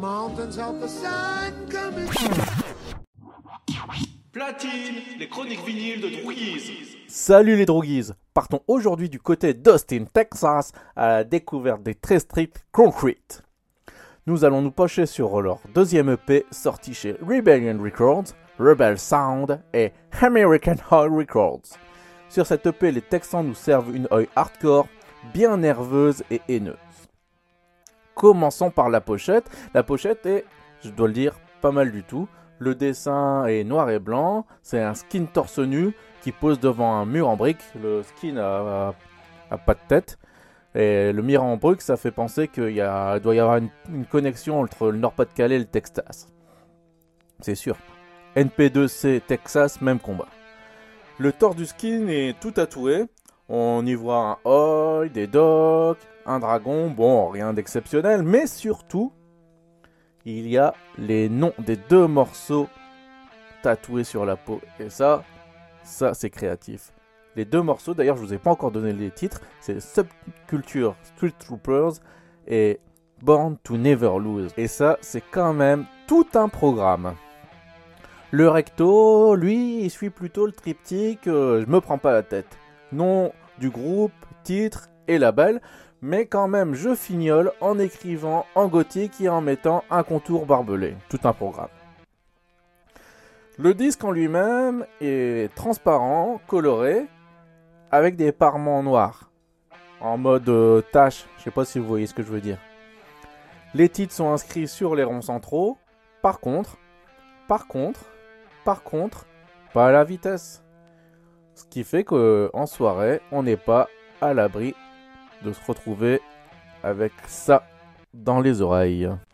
mountains of the sun coming. Platine, les chroniques vinyles de Drouguise. Salut les droguises. Partons aujourd'hui du côté d'Austin, Texas, à la découverte des très stricts Concrete. Nous allons nous pencher sur leur deuxième EP sorti chez Rebellion Records, Rebel Sound et American Oi Records. Sur cette EP, les Texans nous servent une oi hardcore, bien nerveuse et haineuse. Commençons par la pochette. La pochette est, je dois le dire, pas mal du tout. Le dessin est noir et blanc, c'est un skin torse nu qui pose devant un mur en briques. Le skin a pas de tête. Et le mur en briques, ça fait penser qu'il doit y avoir une connexion entre le Nord-Pas-de-Calais et le Texas. C'est sûr. NP2C Texas, même combat. Le torse du skin est tout tatoué. On y voit un oi, des docks, un dragon. Bon, rien d'exceptionnel, mais surtout, il y a les noms des deux morceaux tatoués sur la peau. Et ça c'est créatif. Les deux morceaux, d'ailleurs, je vous ai pas encore donné les titres. C'est Subculture Street Troopers et Born to Never Lose. Et ça, c'est quand même tout un programme. Le recto, lui, il suit plutôt le triptyque je me prends pas la tête. Nom du groupe, titre et label. Mais quand même, je fignole en écrivant en gothique et en mettant un contour barbelé. Tout un programme. Le disque en lui-même est transparent, coloré, avec des parements noirs. En mode tache, je sais pas si vous voyez ce que je veux dire. Les titres sont inscrits sur les ronds centraux. Par contre, pas à la vitesse. Ce qui fait qu'en soirée, on n'est pas à l'abri de se retrouver avec ça dans les oreilles.